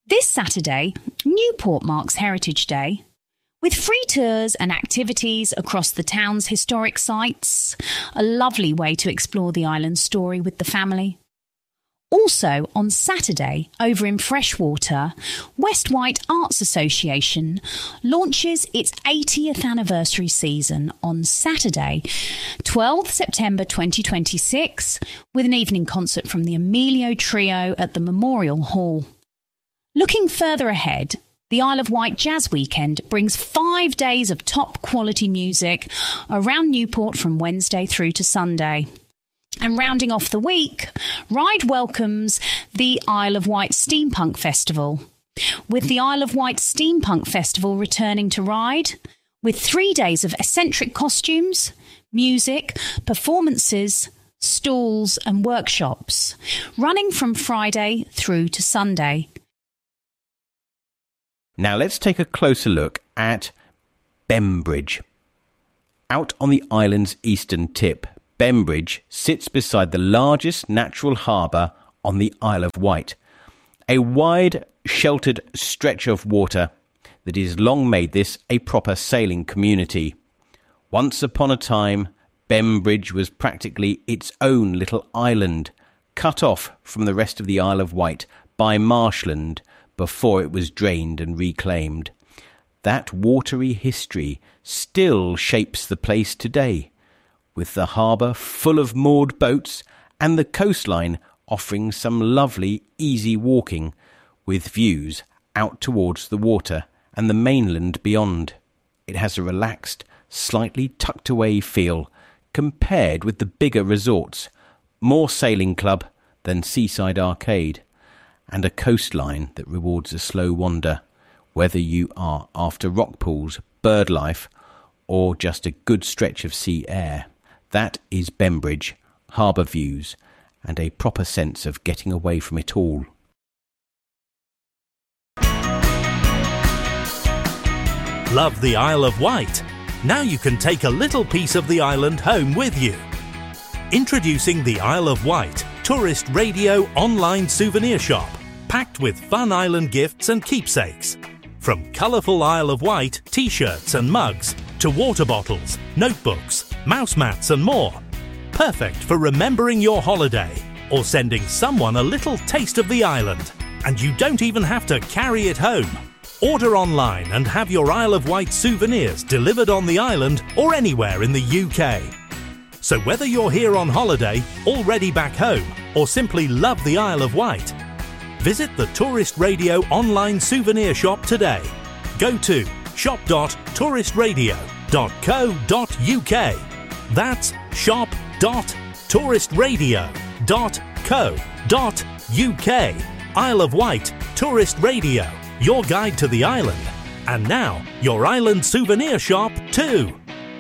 This Saturday, Newport marks Heritage Day, with free tours and activities across the town's historic sites, a lovely way to explore the island's story with the family. Also, on Saturday, over in Freshwater, West White Arts Association launches its 80th anniversary season on Saturday, 12th September 2026, with an evening concert from the Emilio Trio at the Memorial Hall. Looking further ahead, the Isle of Wight Jazz Weekend brings 5 days of top-quality music around Newport from Wednesday through to Sunday. And rounding off the week, Ryde welcomes the Isle of Wight Steampunk Festival, with the Isle of Wight Steampunk Festival returning to Ryde, with 3 days of eccentric costumes, music, performances, stalls and workshops, running from Friday through to Sunday. Now let's take a closer look at Bembridge. Out on the island's eastern tip, Bembridge sits beside the largest natural harbour on the Isle of Wight, a wide, sheltered stretch of water that has long made this a proper sailing community. Once upon a time, Bembridge was practically its own little island, cut off from the rest of the Isle of Wight by marshland before it was drained and reclaimed. That watery history still shapes the place today, with the harbour full of moored boats and the coastline offering some lovely, easy walking, with views out towards the water and the mainland beyond. It has a relaxed, slightly tucked-away feel compared with the bigger resorts, more sailing club than seaside arcade, and a coastline that rewards a slow wander, whether you are after rock pools, bird life, or just a good stretch of sea air. That is Bembridge, harbour views, and a proper sense of getting away from it all. Love the Isle of Wight? Now you can take a little piece of the island home with you. Introducing the Isle of Wight Tourist Radio online souvenir shop, packed with fun island gifts and keepsakes. From colourful Isle of Wight t-shirts and mugs to water bottles, notebooks, mouse mats and more. Perfect for remembering your holiday or sending someone a little taste of the island. And you don't even have to carry it home. Order online and have your Isle of Wight souvenirs delivered on the island or anywhere in the UK. So whether you're here on holiday, already back home, or simply love the Isle of Wight, visit the Tourist Radio online souvenir shop today. Go to shop.touristradio.co.uk. That's shop.touristradio.co.uk. Isle of Wight Tourist Radio, your guide to the island. And now, your island souvenir shop too.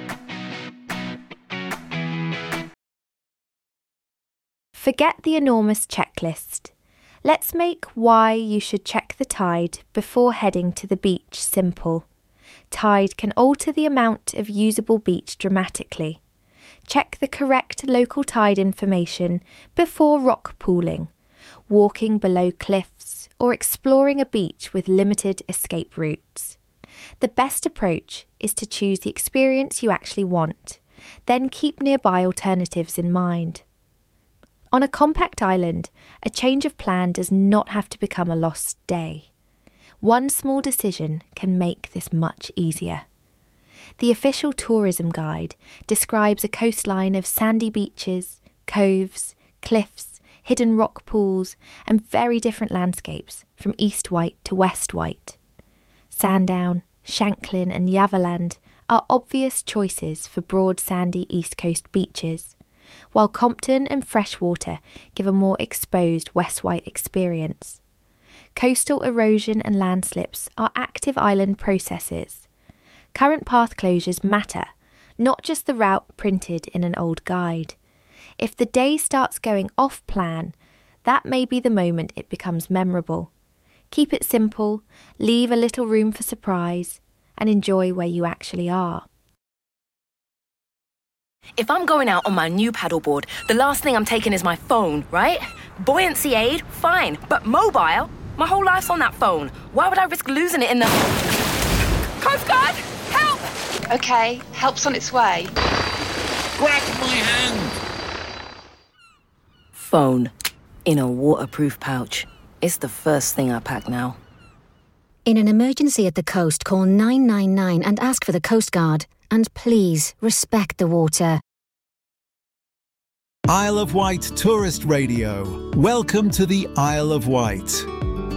Forget the enormous checklist. Let's make why you should check the tide before heading to the beach simple. Tide can alter the amount of usable beach dramatically. Check the correct local tide information before rock pooling, walking below cliffs, or exploring a beach with limited escape routes. The best approach is to choose the experience you actually want, then keep nearby alternatives in mind. On a compact island, a change of plan does not have to become a lost day. One small decision can make this much easier. The official tourism guide describes a coastline of sandy beaches, coves, cliffs, hidden rock pools, and very different landscapes from East Wight to West Wight. Sandown, Shanklin and Yavaland are obvious choices for broad sandy East Coast beaches, while Compton and Freshwater give a more exposed West Wight experience. Coastal erosion and landslips are active island processes. Current path closures matter, not just the route printed in an old guide. If the day starts going off plan, that may be the moment it becomes memorable. Keep it simple, leave a little room for surprise, and enjoy where you actually are. If I'm going out on my new paddleboard, the last thing I'm taking is my phone, right? Buoyancy aid, fine, but mobile? My whole life's on that phone. Why would I risk losing it in the... Coast Guard! Help! OK, help's on its way. Grab my hand! Phone. In a waterproof pouch. It's the first thing I pack now. In an emergency at the coast, call 999 and ask for the Coast Guard. And please, respect the water. Isle of Wight Tourist Radio. Welcome to the Isle of Wight.